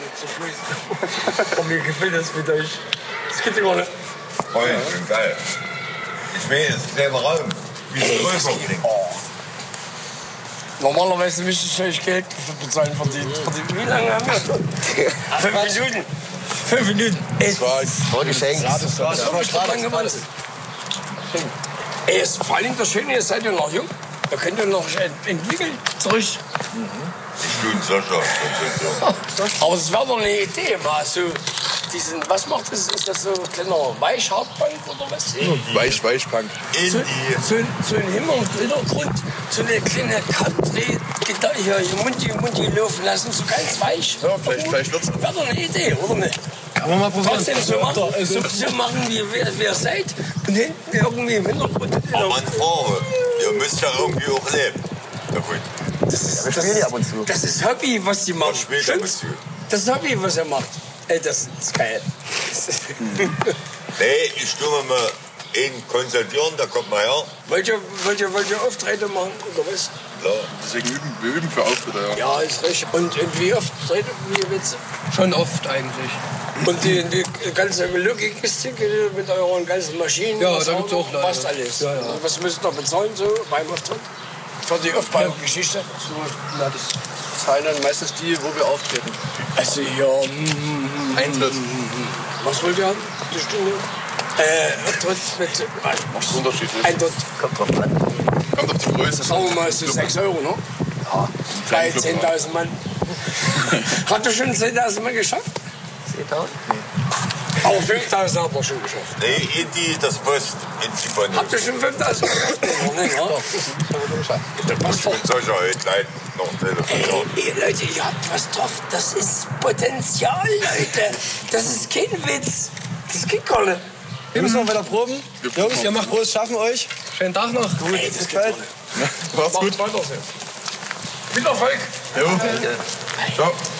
Und mir gefällt das mit euch. Das geht gar nicht. Voll, schön geil. Ich will, es ist der Raum. Wie ein größer klingt. Normalerweise müsste ich euch Geld bezahlen für die. Wie lange haben wir? 5 Minuten. 5 Minuten. Das war geschenkt. Das war lang gewandt. Ey, vor allem das Schöne, ihr seid ja noch jung. Da könnt ihr noch entwickeln. Zurück. Ich bin Sascha. Aber es wäre doch eine Idee, mal so diesen, was macht das? Ist das so ein kleiner Weichhartbank oder was? Weichbank. So ein Hintergrund, so eine kleine Country, hier Mundi laufen lassen, so ganz weich. Ja, vielleicht wird's. Wäre doch eine Idee, oder nicht? Kann man mal probieren. Trotzdem so machen, wie ihr seid. Und hinten irgendwie im Hintergrund. Aber eine Farbe. Ihr müsst ja irgendwie auch leben. Na gut. Wir spielen die ab und zu. Das ist Hobby, was die machen. spielt ab und zu. Das ist Hobby, was er macht. Ey, das ist geil. Nee, ich tue mir mal einen konsultieren, da kommt mal her. Wollt ihr Auftritte machen, oder was? Klar. Deswegen wir üben für Auftritte, ja. Ja, ist recht. Und wie oft treten wir jetzt? Schon oft eigentlich. Und die ganze Logistik mit euren ganzen Maschinen? Ja, was da gibt's auch leider. passt alles. Ja, ja. Und was müsst ihr bezahlen so beim Auftritt? Für die Aufbaugeschichte? So, na, das zahlen dann meistens die, wo wir auftreten. Also ja, Eintritt. was wollt ihr haben? Die Stunde? Auftritt mit Unterschiedlich. Eintritt. Kommt drauf an. Kommt auf die Größe. Sagen wir mal so 6 Euro, ne? Ja. Bei 10.000 Mann. Hat er schon 10.000 Mann geschafft? 10.000? Nee. Aber 5.000 hat er schon geschafft. Nee, das Post in Zypern. Habt ihr schon 5.000 geschafft? Nee, ja. Das passt doch. Solcher Leute noch telefonieren. Ey, Leute, ihr habt was drauf. Das ist Potenzial, Leute. Das ist kein Witz. Das geht gar nicht. Wir müssen noch weiter proben. Jungs, ihr macht großes Schaffen euch. Schönen Tag noch. Gut, Ey, das geht gar nicht. Mach's gut. Viel Erfolg. Jo. Ciao.